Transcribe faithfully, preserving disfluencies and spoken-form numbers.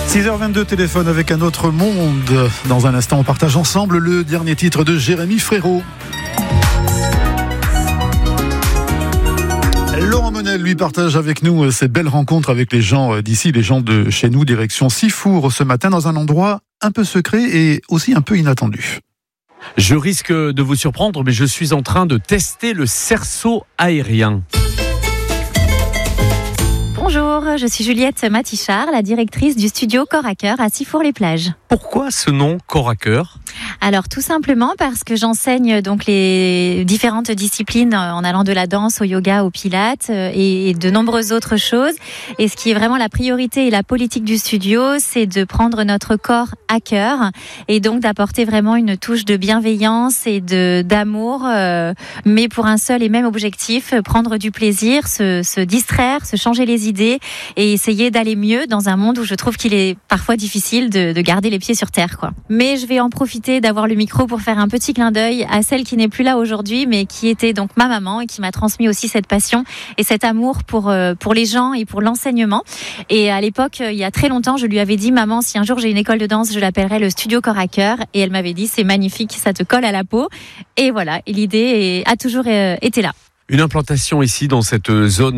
six heures vingt-deux, téléphone avec un autre monde. Dans un instant, on partage ensemble le dernier titre de Jérémy Frérot. Laurent Menel, lui, partage avec nous ces belles rencontres avec les gens d'ici, les gens de chez nous, direction Sifour ce matin, dans un endroit un peu secret et aussi un peu inattendu. Je risque de vous surprendre, mais je suis en train de tester le cerceau aérien. Bonjour, je suis Juliette Matichard, la directrice du studio Corps à Cœur à Sifour-les-Plages. Pourquoi ce nom Corps à Cœur ? Alors tout simplement parce que j'enseigne donc les différentes disciplines en allant de la danse au yoga, au pilates et de nombreuses autres choses. Et ce qui est vraiment la priorité et la politique du studio, c'est de prendre notre corps à cœur et donc d'apporter vraiment une touche de bienveillance et de d'amour, euh, mais pour un seul et même objectif, prendre du plaisir, se, se distraire, se changer les idées et essayer d'aller mieux dans un monde où je trouve qu'il est parfois difficile de, de garder les pieds sur terre, quoi. Mais je vais en profiter d'avoir le micro pour faire un petit clin d'œil à celle qui n'est plus là aujourd'hui, mais qui était donc ma maman et qui m'a transmis aussi cette passion et cet amour pour, euh, pour les gens et pour l'enseignement. Et à l'époque, il y a très longtemps, je lui avais dit, maman, si un jour j'ai une école de danse, je l'appellerai le studio Corps à Cœur. Et elle m'avait dit, c'est magnifique, ça te colle à la peau. Et voilà, et l'idée a toujours été là. Une implantation ici dans cette zone